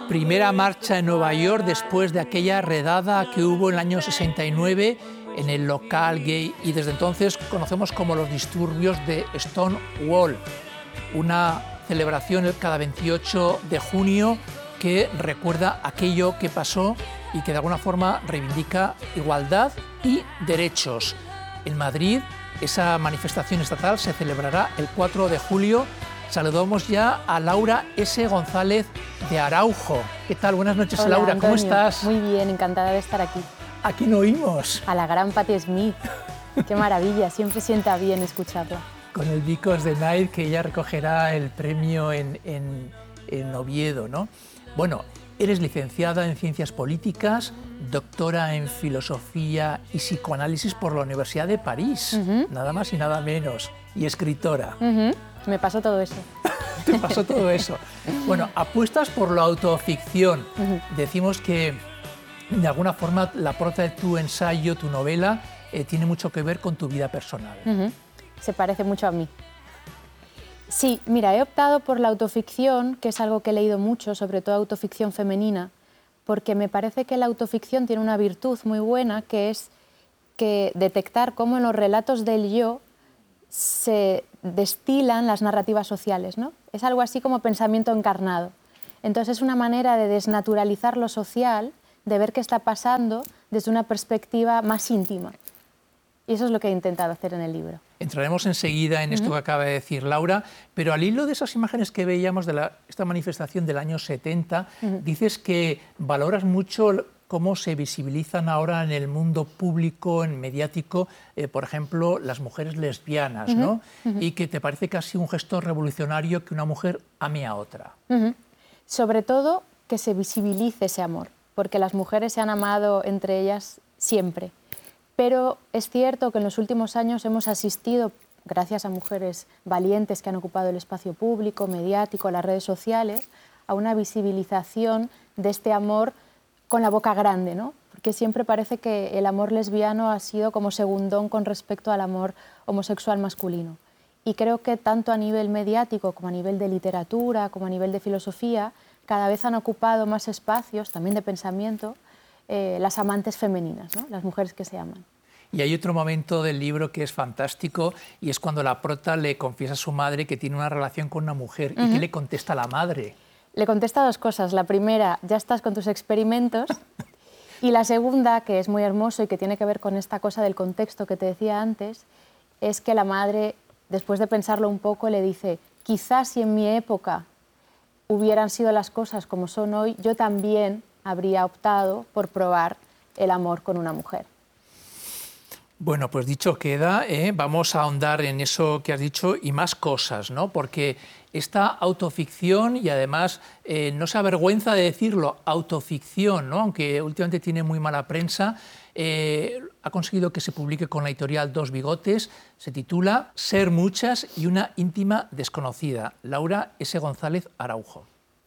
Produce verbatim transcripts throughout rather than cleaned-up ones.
Primera marcha en Nueva York después de aquella redada que hubo en el año sesenta y nueve en el local gay, y desde entonces conocemos como los disturbios de Stonewall, una celebración cada veintiocho de junio que recuerda aquello que pasó y que de alguna forma reivindica igualdad y derechos. En Madrid, esa manifestación estatal se celebrará el cuatro de julio. Saludamos ya a Laura S. González de Araujo. ¿Qué tal? Buenas noches, Hola, Laura. Antonio. ¿Cómo estás? Muy bien, encantada de estar aquí. ¿A quién oímos? A la gran Patti Smith. Qué maravilla, siempre sienta bien escucharla. Con el Because the Night, que ella recogerá el premio en, en, en Oviedo, ¿no? Bueno, eres licenciada en Ciencias Políticas, doctora en Filosofía y Psicoanálisis por la Universidad de París, uh-huh. nada más y nada menos, y escritora. Uh-huh. Me pasó todo eso. Te pasó todo eso. Bueno, apuestas por la autoficción. Uh-huh. Decimos que, de alguna forma, la prota de tu ensayo, tu novela, eh, tiene mucho que ver con tu vida personal. Uh-huh. Se parece mucho a mí. Sí, mira, he optado por la autoficción, que es algo que he leído mucho, sobre todo autoficción femenina, porque me parece que la autoficción tiene una virtud muy buena, que es que detectar cómo en los relatos del yo se destilan las narrativas sociales, ¿no? Es algo así como pensamiento encarnado. Entonces es una manera de desnaturalizar lo social, de ver qué está pasando desde una perspectiva más íntima. Y eso es lo que he intentado hacer en el libro. Entraremos enseguida en esto uh-huh. que acaba de decir Laura, pero al hilo de esas imágenes que veíamos de la, esta manifestación del año setenta, uh-huh. dices que valoras mucho cómo se visibilizan ahora en el mundo público, en mediático, eh, por ejemplo, las mujeres lesbianas, uh-huh. ¿no? Uh-huh. Y que te parece casi un gesto revolucionario que una mujer ame a otra. Uh-huh. Sobre todo que se visibilice ese amor, porque las mujeres se han amado entre ellas siempre. Pero es cierto que en los últimos años hemos asistido, gracias a mujeres valientes que han ocupado el espacio público, mediático, las redes sociales, a una visibilización de este amor con la boca grande, ¿no? Porque siempre parece que el amor lesbiano ha sido como segundón con respecto al amor homosexual masculino. Y creo que tanto a nivel mediático como a nivel de literatura, como a nivel de filosofía, cada vez han ocupado más espacios, también de pensamiento, Eh, las amantes femeninas, ¿no? Las mujeres que se aman. Y hay otro momento del libro que es fantástico, y es cuando la prota le confiesa a su madre que tiene una relación con una mujer. Uh-huh. ¿Y qué le contesta a la madre? Le contesta dos cosas. La primera, ya estás con tus experimentos. Y la segunda, que es muy hermoso y que tiene que ver con esta cosa del contexto que te decía antes, es que la madre, después de pensarlo un poco, le dice: quizás si en mi época hubieran sido las cosas como son hoy, yo también habría optado por probar el amor con una mujer. Bueno, pues dicho queda, ¿eh? Vamos a ahondar en eso que has dicho y más cosas, ¿no? Porque esta autoficción, y además eh, no se avergüenza de decirlo, autoficción, ¿no? Aunque últimamente tiene muy mala prensa, eh, ha conseguido que se publique con la editorial Dos Bigotes, se titula Ser muchas y una íntima desconocida. Laura S. González Araujo.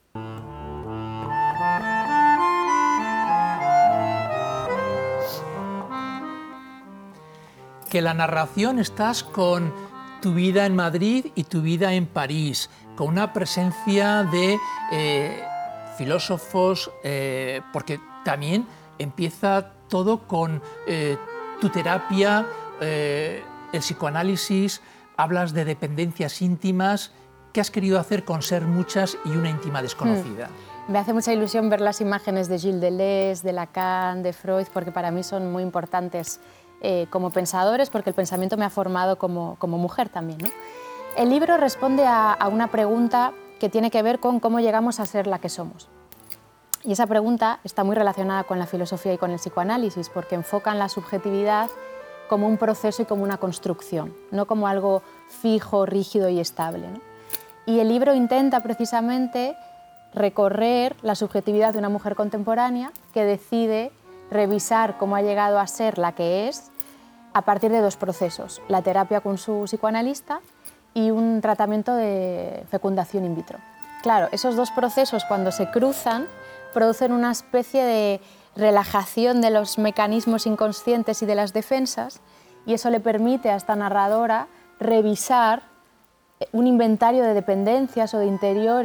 Que la narración estás con tu vida en Madrid y tu vida en París, con una presencia de eh, filósofos, eh, porque también empieza todo con eh, tu terapia, eh, el psicoanálisis, hablas de dependencias íntimas. ¿Qué has querido hacer con Ser muchas y una íntima desconocida? Mm. Me hace mucha ilusión ver las imágenes de Gilles Deleuze, de Lacan, de Freud, porque para mí son muy importantes Eh, como pensadores, porque el pensamiento me ha formado como, como mujer también, ¿no? El libro responde a, a una pregunta que tiene que ver con cómo llegamos a ser la que somos. Y esa pregunta está muy relacionada con la filosofía y con el psicoanálisis, porque enfocan la subjetividad como un proceso y como una construcción, no como algo fijo, rígido y estable, ¿no? Y el libro intenta precisamente recorrer la subjetividad de una mujer contemporánea que decide revisar cómo ha llegado a ser la que es a partir de dos procesos, la terapia con su psicoanalista y un tratamiento de fecundación in vitro. Claro, esos dos procesos, cuando se cruzan, producen una especie de relajación de los mecanismos inconscientes y de las defensas, y eso le permite a esta narradora revisar un inventario de dependencias o de interiores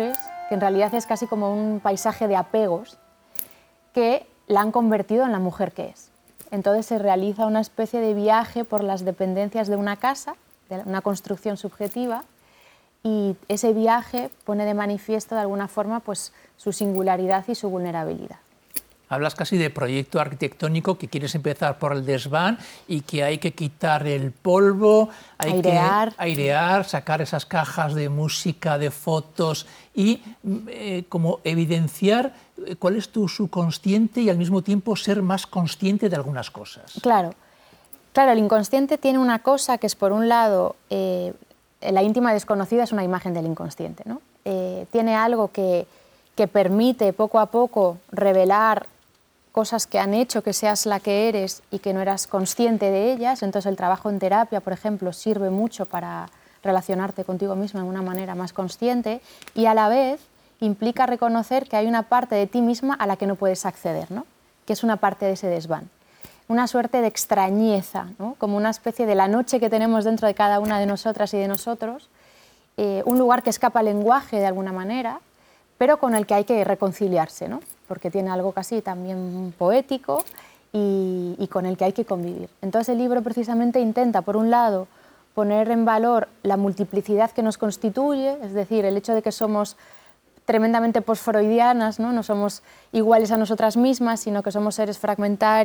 que en realidad es casi como un paisaje de apegos que la han convertido en la mujer que es. Entonces se realiza una especie de viaje por las dependencias de una casa, de una construcción subjetiva, y ese viaje pone de manifiesto de alguna forma pues, su singularidad y su vulnerabilidad. Hablas casi de proyecto arquitectónico, que quieres empezar por el desván y que hay que quitar el polvo, hay airear. que airear, sacar esas cajas de música, de fotos y eh, como evidenciar cuál es tu subconsciente y al mismo tiempo ser más consciente de algunas cosas. Claro, claro, el inconsciente tiene una cosa que es, por un lado, eh, la íntima desconocida es una imagen del inconsciente, ¿no? Eh, tiene algo que, que permite poco a poco revelar cosas que han hecho que seas la que eres y que no eras consciente de ellas. Entonces el trabajo en terapia, por ejemplo, sirve mucho para relacionarte contigo misma de una manera más consciente y a la vez implica reconocer que hay una parte de ti misma a la que no puedes acceder, ¿no? Que es una parte de ese desván. Una suerte de extrañeza, ¿no? Como una especie de la noche que tenemos dentro de cada una de nosotras y de nosotros, eh, un lugar que escapa al lenguaje de alguna manera, pero con el que hay que reconciliarse, ¿no? Porque tiene algo casi también poético y, y con el que hay que convivir. Entonces el libro precisamente intenta, por un lado, poner en valor la multiplicidad que nos constituye, es decir, el hecho de que somos tremendamente posfreudianas, ¿no? No somos iguales a nosotras mismas, sino que somos seres fragmentarios,